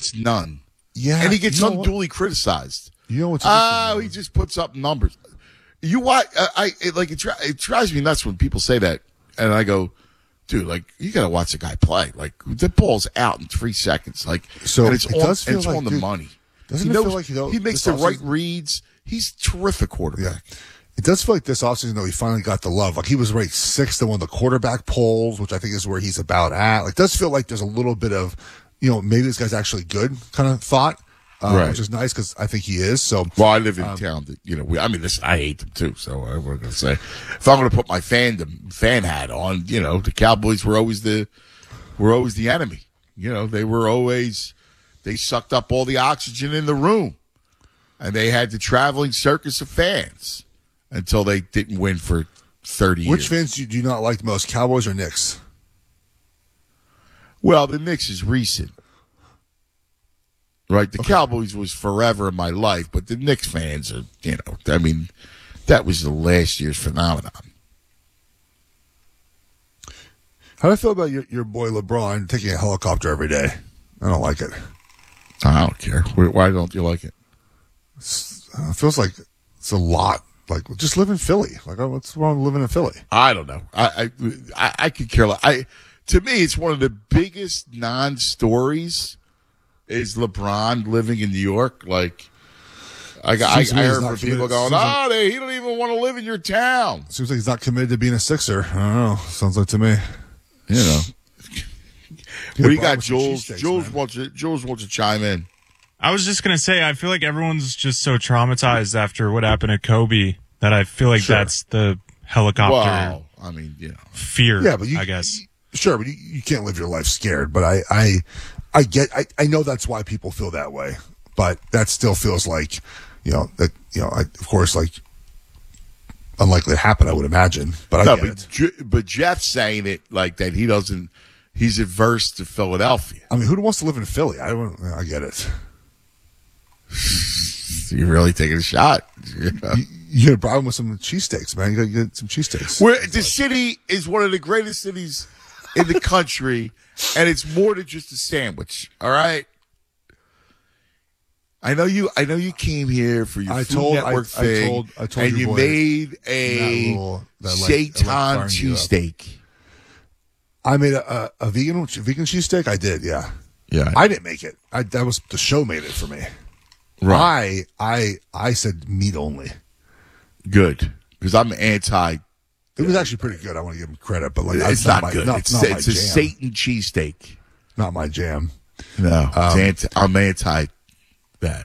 gets none. Yeah, And he gets unduly criticized. You know what's he just puts up numbers. You watch, it drives me nuts when people say that, and I go, dude, like, you got to watch the guy play. Like, the ball's out in 3 seconds. Like, so and it's it on, does feel it's like, on the dude, money. Doesn't it feel like he makes the right reads. He's a terrific quarterback. Yeah. It does feel like this offseason, though, he finally got the love. Like, he was ranked 6th in one of the quarterback polls, which I think is where he's about at. Like, it does feel like there's a little bit of, maybe this guy's actually good kind of thought. Right. Which is nice because I think he is. So, well, I live in town. That, I hate them too. So I'm going to say, if I'm going to put my fan hat on, the Cowboys were always the enemy. They sucked up all the oxygen in the room, and they had the traveling circus of fans until they didn't win for 30 years. Which fans do you not like the most, Cowboys or Knicks? Well, the Knicks is recent. Right, the Cowboys was forever in my life, but the Knicks fans are, that was the last year's phenomenon. How do I feel about your boy LeBron taking a helicopter every day? I don't like it. I don't care. Why don't you like it? It feels like it's a lot. Like, just live in Philly. Like, what's wrong with living in Philly? I don't know. I could care less. To me, it's one of the biggest non-stories. Is LeBron living in New York? Like, I heard from people going, he don't even want to live in your town. Seems like he's not committed to being a Sixer. I don't know. Sounds like to me. What do you got, Jules? Jules wants to chime in. I was just going to say, I feel like everyone's just so traumatized after what happened to Kobe that I feel like that's the helicopter fear, yeah, but I guess. Sure, but you can't live your life scared. But I know that's why people feel that way, but that still feels like, of course, like unlikely to happen, I would imagine. But but Jeff's saying it like that he's adverse to Philadelphia. I mean, who wants to live in Philly? I get it. You're really taking a shot. You had a problem with some cheesesteaks, man. You got to get some cheesesteaks. The city is one of the greatest cities in the country, and it's more than just a sandwich. All right. I know you came here for your Food Network thing, I told and you made a seitan cheesesteak. I made a vegan cheesesteak. I did, yeah. Yeah. I didn't make it. That was the show made it for me. Right. I said meat only. Good, because I'm anti. It was actually pretty good. I want to give him credit, but it's not good. It's a seitan cheesesteak. Not my jam. No, I'm anti that.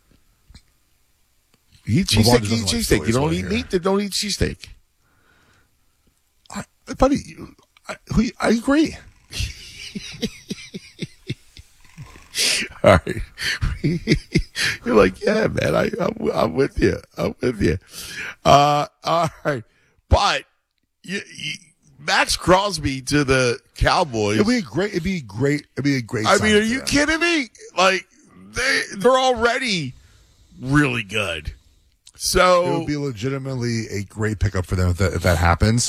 You eat cheesesteak. You don't eat meat. Then don't eat cheesesteak. Buddy, I agree. All right. You're like, yeah, man, I'm with you. I'm with you. All right. But Max Crosby to the Cowboys. It'd be a great. I mean, are you kidding me? Like, they're already really good. So it would be legitimately a great pickup for them if that happens.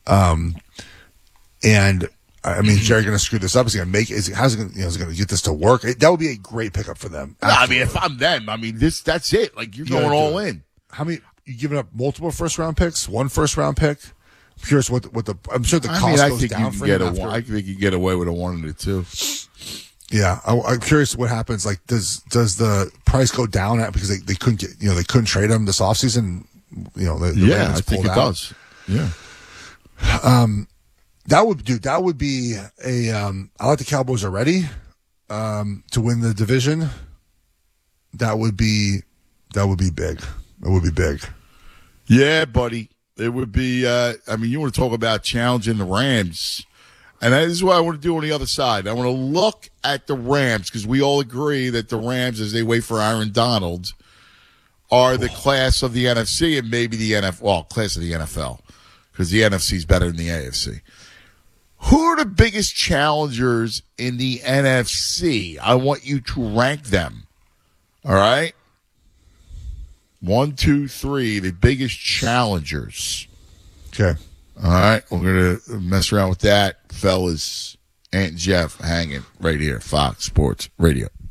And I mean, Jerry going to screw this up? Is he going to make? Is he going to get this to work? That would be a great pickup for them. No, I mean, if I'm them, I mean, that's it. Like, you're going all in. How many? You giving up multiple first-round picks? One first-round pick? I'm curious I'm sure the cost goes down for him. I think you can get away with a 1 and a 2. Yeah, I'm curious what happens. Like, does the price go down because they couldn't get they couldn't trade him this offseason? I think it does. Yeah. That would be a. I like the Cowboys already to win the division. That would be big. That would be big. Yeah, buddy. It would be. You want to talk about challenging the Rams, and that is what I want to do on the other side. I want to look at the Rams because we all agree that the Rams, as they wait for Aaron Donald, are the class of the NFC and maybe the NFL. Well, class of the NFL because the NFC is better than the AFC. Who are the biggest challengers in the NFC? I want you to rank them. All right? 1, 2, 3, the biggest challengers. Okay. All right? We're going to mess around with that. Fellas, Ant and Jeff hanging right here, Fox Sports Radio.